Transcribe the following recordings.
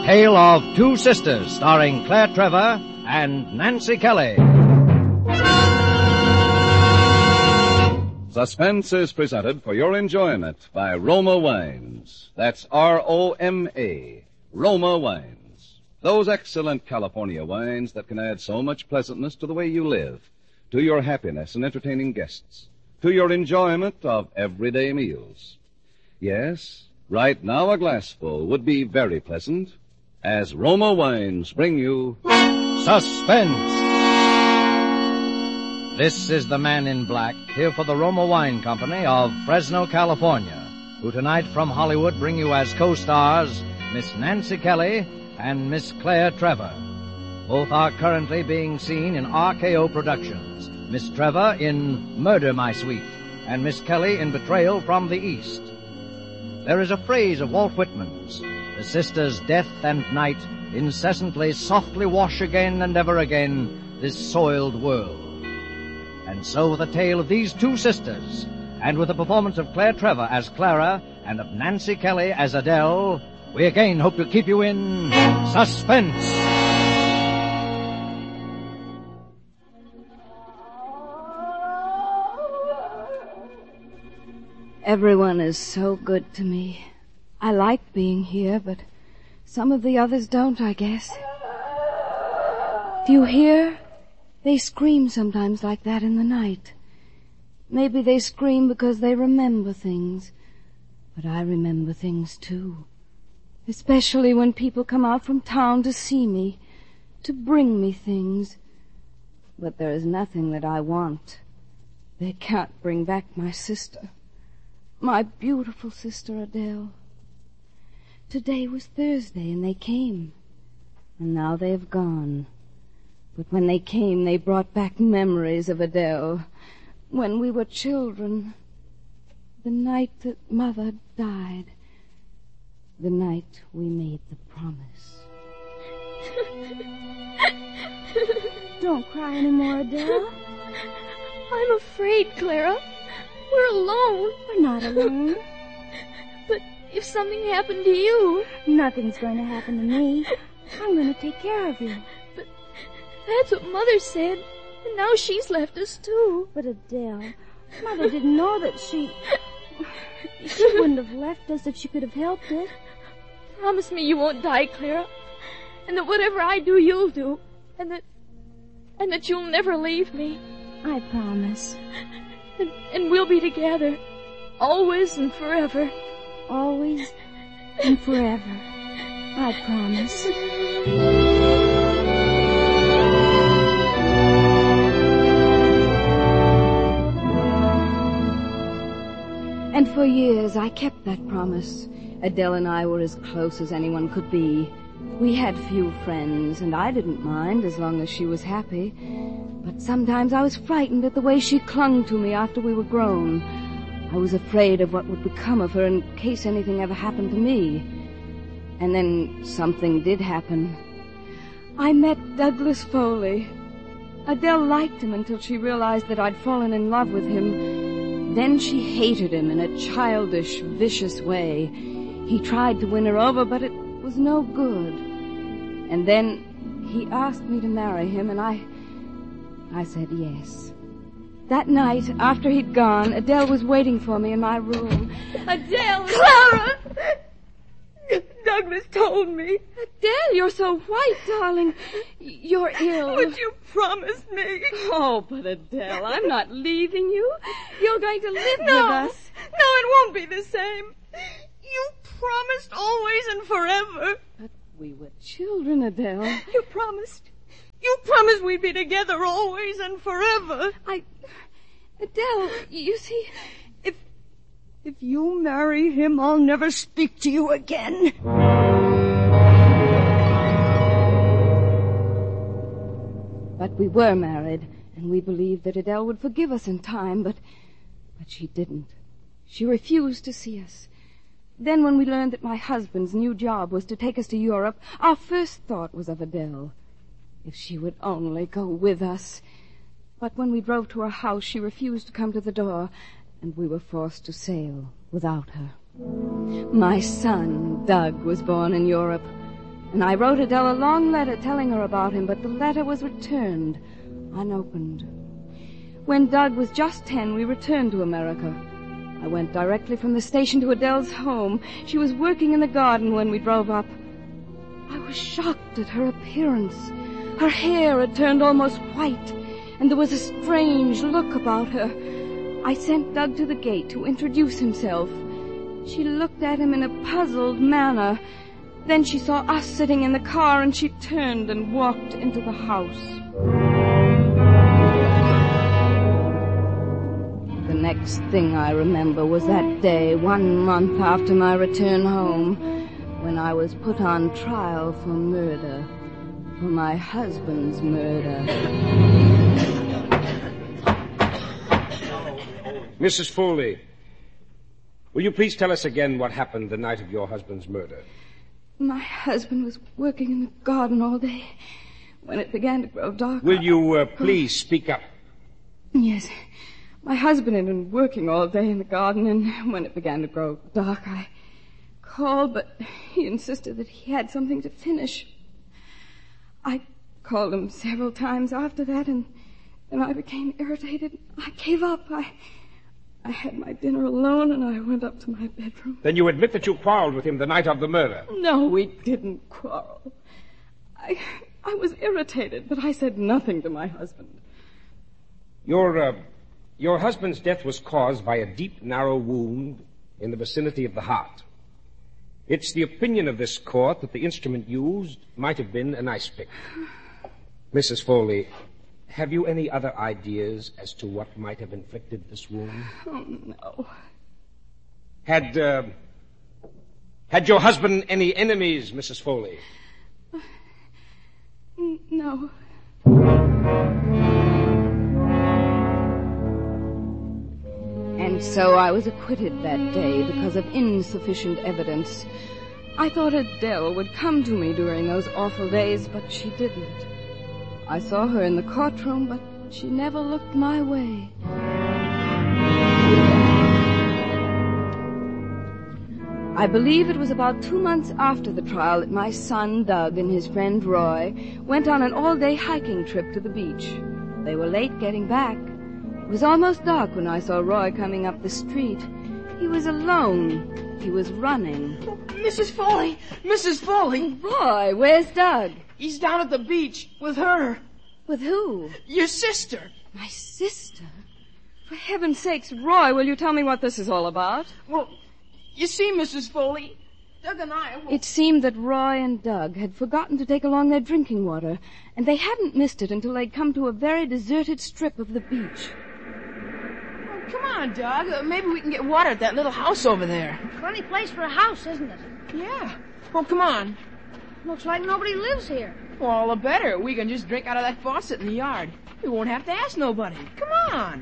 tale of Two Sisters, starring Claire Trevor and Nancy Kelly. Suspense is presented for your enjoyment by Roma Wines. That's R-O-M-A, Roma Wines. Those excellent California wines that can add so much pleasantness to the way you live, to your happiness in entertaining guests, to your enjoyment of everyday meals. Yes, right now a glassful would be very pleasant, as Roma Wines bring you Suspense. This is the Man in Black, here for the Roma Wine Company of Fresno, California, who tonight from Hollywood bring you as co-stars Miss Nancy Kelly and Miss Claire Trevor. Both are currently being seen in RKO Productions. Miss Trevor in Murder, My Sweet, and Miss Kelly in Betrayal from the East. There is a phrase of Walt Whitman's: the sisters' death and night incessantly softly wash again and ever again this soiled world. And so the tale of these two sisters, and with the performance of Claire Trevor as Clara and of Nancy Kelly as Adele, we again hope to keep you in suspense. Everyone is so good to me. I like being here, but some of the others don't, I guess. Do you hear? They scream sometimes like that in the night. Maybe they scream because they remember things. But I remember things, too. Especially when people come out from town to see me, to bring me things. But there is nothing that I want. They can't bring back my sister. My beautiful sister Adele. Today was Thursday and they came. And now they have gone. But when they came, they brought back memories of Adele. When we were children. The night that Mother died. The night we made the promise. Don't cry anymore, Adele. I'm afraid, Clara. We're alone. We're not alone. But if something happened to you... Nothing's going to happen to me. I'm going to take care of you. But that's what Mother said. And now she's left us, too. But Adele, Mother didn't know that she wouldn't have left us if she could have helped it. Promise me you won't die, Clara. And that whatever I do, you'll do. And that you'll never leave me. I promise. And we'll be together. Always and forever. Always and forever. I promise. And for years I kept that promise. Adele and I were as close as anyone could be. We had few friends, and I didn't mind as long as she was happy. But sometimes I was frightened at the way she clung to me after we were grown. I was afraid of what would become of her in case anything ever happened to me. And then something did happen. I met Douglas Foley. Adele liked him until she realized that I'd fallen in love with him. Then she hated him in a childish, vicious way. He tried to win her over, but it was no good. And then he asked me to marry him, and I said yes. That night, after he'd gone, Adele was waiting for me in my room. Adele! Clara! Douglas told me. Adele, you're so white, darling. You're ill. But you promised me. Oh, but Adele, I'm not leaving you. You're going to live with us. No, it won't be the same. You promised always and forever. But we were children, Adele. You promised we'd be together always and forever. Adele, you see... If you marry him, I'll never speak to you again. But we were married, and we believed that Adele would forgive us in time, but she didn't. She refused to see us. Then when we learned that my husband's new job was to take us to Europe, our first thought was of Adele. If she would only go with us. But when we drove to her house, she refused to come to the door, and we were forced to sail without her. My son, Doug, was born in Europe. And I wrote Adele a long letter telling her about him, but the letter was returned, unopened. When Doug was just 10, we returned to America. I went directly from the station to Adele's home. She was working in the garden when we drove up. I was shocked at her appearance. Her hair had turned almost white, and there was a strange look about her. I sent Doug to the gate to introduce himself. She looked at him in a puzzled manner. Then she saw us sitting in the car, and she turned and walked into the house. The next thing I remember was that day, 1 month after my return home, when I was put on trial for murder. For my husband's murder. Mrs. Foley, will you please tell us again what happened the night of your husband's murder? My husband was working in the garden all day. When it began to grow dark... Will you please speak up? Yes. My husband had been working all day in the garden, and when it began to grow dark, I called, but he insisted that he had something to finish. I called him several times after that, and then I became irritated. I gave up. I had my dinner alone, and I went up to my bedroom. Then you admit that you quarreled with him the night of the murder? No, we didn't quarrel. I was irritated, but I said nothing to my husband. Your husband's death was caused by a deep, narrow wound in the vicinity of the heart. It's the opinion of this court that the instrument used might have been an ice pick. Mrs. Foley, have you any other ideas as to what might have inflicted this wound? Oh, no. Had your husband any enemies, Mrs. Foley? No. And so I was acquitted that day because of insufficient evidence. I thought Adele would come to me during those awful days, but she didn't. I saw her in the courtroom, but she never looked my way. I believe it was about 2 months after the trial that my son, Doug, and his friend Roy went on an all-day hiking trip to the beach. They were late getting back. It was almost dark when I saw Roy coming up the street. He was alone. He was running. Mrs. Foley! Mrs. Foley! Roy, where's Doug? He's down at the beach with her. With who? Your sister. My sister? For heaven's sakes, Roy, will you tell me what this is all about? Well, you see, Mrs. Foley, Doug and I... It seemed that Roy and Doug had forgotten to take along their drinking water, and they hadn't missed it until they'd come to a very deserted strip of the beach. Come on, Doug. Maybe we can get water at that little house over there. Funny place for a house, isn't it? Yeah. Well, come on. Looks like nobody lives here. Well, all the better. We can just drink out of that faucet in the yard. We won't have to ask nobody. Come on.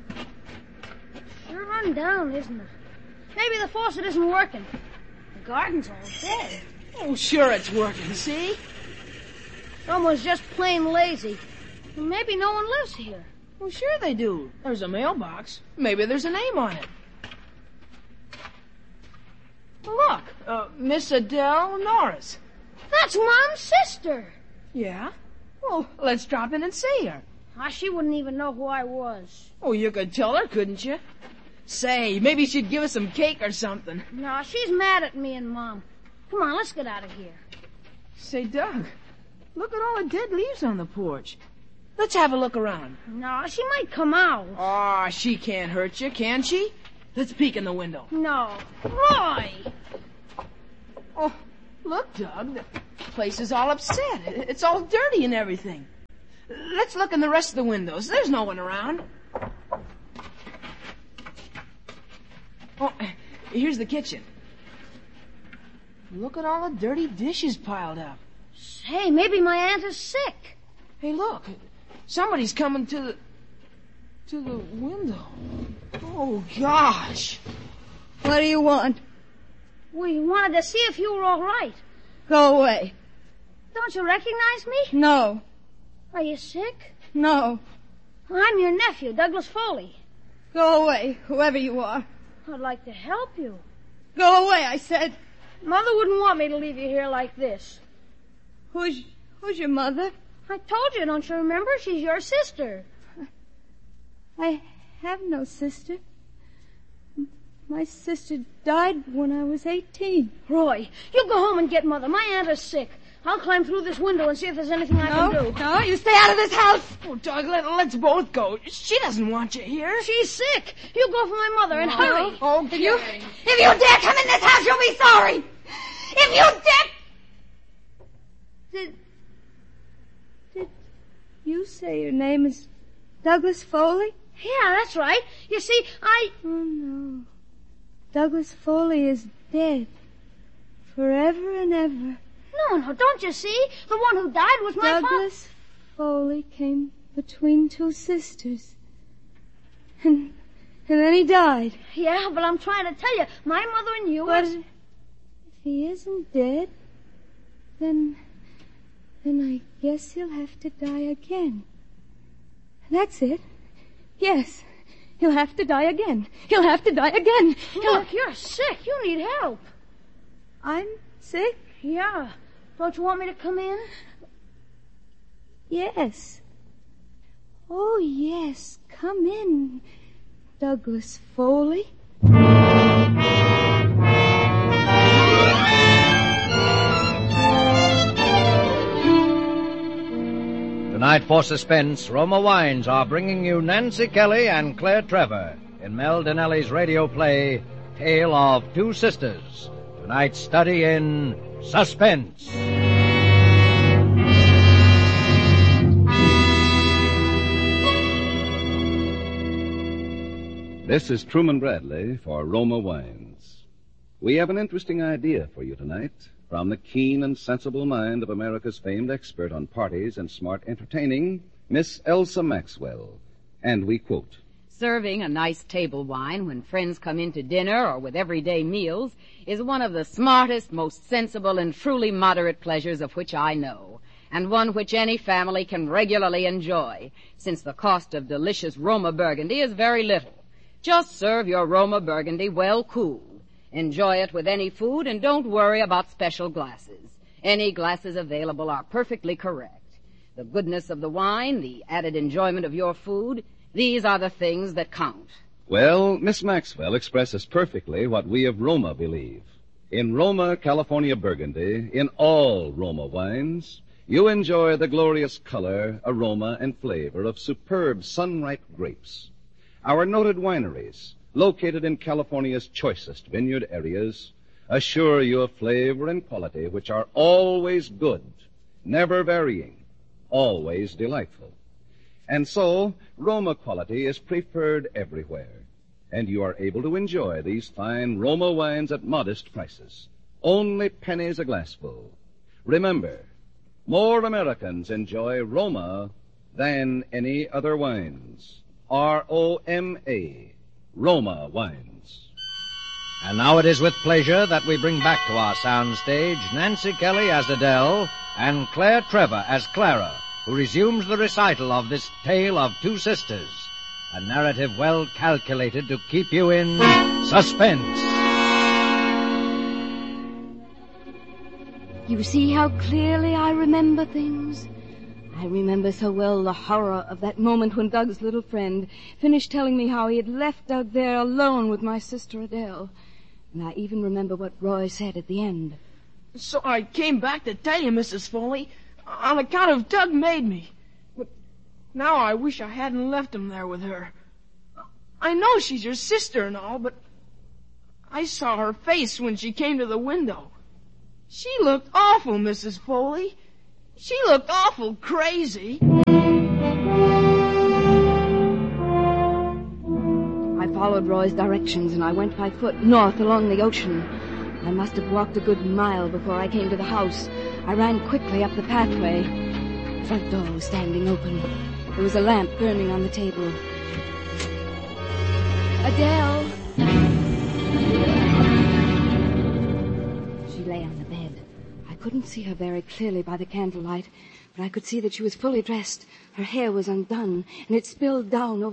Sure run down, isn't it? Maybe the faucet isn't working. The garden's all dead. Oh, sure it's working, see? Someone's just plain lazy. Maybe no one lives here. Well, sure they do. There's a mailbox. Maybe there's a name on it. Look, Miss Adele Norris. That's Mom's sister. Yeah? Well, let's drop in and see her. She wouldn't even know who I was. Oh, you could tell her, couldn't you? Say, maybe she'd give us some cake or something. No, she's mad at me and Mom. Come on, let's get out of here. Say, Doug, look at all the dead leaves on the porch. Let's have a look around. No, she might come out. Oh, she can't hurt you, can she? Let's peek in the window. No. Roy! Oh, look, Doug, the place is all upset. It's all dirty and everything. Let's look in the rest of the windows. There's no one around. Oh, here's the kitchen. Look at all the dirty dishes piled up. Say, maybe my aunt is sick. Hey, look. Somebody's coming to the window. Oh, gosh. What do you want? We wanted to see if you were all right. Go away. Don't you recognize me? No. Are you sick? No. I'm your nephew, Douglas Foley. Go away, whoever you are. I'd like to help you. Go away, I said. Mother wouldn't want me to leave you here like this. Who's your mother? I told you, don't you remember? She's your sister. I have no sister. My sister died when I was 18. Roy, you go home and get Mother. My aunt is sick. I'll climb through this window and see if there's anything I can do. No, you stay out of this house. Oh, Doug, let's both go. She doesn't want you here. She's sick. You go for my mother and hurry. Okay. If you dare come in this house, you'll be sorry. If you dare... Did you say your name is Douglas Foley? Yeah, that's right. You see, Oh, no. Douglas Foley is dead. Forever and ever. No, don't you see? The one who died was my father. Douglas Foley came between two sisters. And then he died. Yeah, but I'm trying to tell you, my mother and you... But if he isn't dead, then I guess he'll have to die again. That's it. Yes, he'll have to die again. He'll have to die again. Look, you're sick. You need help. I'm sick? Yeah. Don't you want me to come in? Yes. Oh, yes. Come in, Douglas Foley. Tonight for suspense, Roma Wines are bringing you Nancy Kelly and Claire Trevor in Mel Dinelli's radio play, Tale of Two Sisters. Tonight's study in suspense. This is Truman Bradley for Roma Wines. We have an interesting idea for you tonight from the keen and sensible mind of America's famed expert on parties and smart entertaining, Miss Elsa Maxwell. And we quote, Serving a nice table wine when friends come in to dinner or with everyday meals is one of the smartest, most sensible, and truly moderate pleasures of which I know, and one which any family can regularly enjoy, since the cost of delicious Roma Burgundy is very little. Just serve your Roma Burgundy well cooled. Enjoy it with any food and don't worry about special glasses. Any glasses available are perfectly correct. The goodness of the wine, the added enjoyment of your food, these are the things that count. Well, Miss Maxwell expresses perfectly what we of Roma believe. In Roma, California Burgundy, in all Roma wines, you enjoy the glorious color, aroma, and flavor of superb sun-ripe grapes. Our noted wineries, located in California's choicest vineyard areas, assure you of flavor and quality which are always good, never varying, always delightful. And so, Roma quality is preferred everywhere, and you are able to enjoy these fine Roma wines at modest prices, only pennies a glassful. Remember, more Americans enjoy Roma than any other wines. R-O-M-A, Roma Wines. And now it is with pleasure that we bring back to our soundstage Nancy Kelly as Adele and Claire Trevor as Clara, who resumes the recital of this Tale of Two Sisters, a narrative well calculated to keep you in suspense. You see how clearly I remember things? I remember so well the horror of that moment when Doug's little friend finished telling me how he had left Doug there alone with my sister Adele. And I even remember what Roy said at the end. So I came back to tell you, Mrs. Foley, on account of Doug made me. But now I wish I hadn't left him there with her. I know she's your sister and all, but I saw her face when she came to the window. She looked awful, Mrs. Foley. She looked awful crazy. I followed Roy's directions and I went by foot north along the ocean. I must have walked a good mile before I came to the house. I ran quickly up the pathway. The front door was standing open. There was a lamp burning on the table. Adele! She lay on the bed. I couldn't see her very clearly by the candlelight, but I could see that she was fully dressed. Her hair was undone, and it spilled down over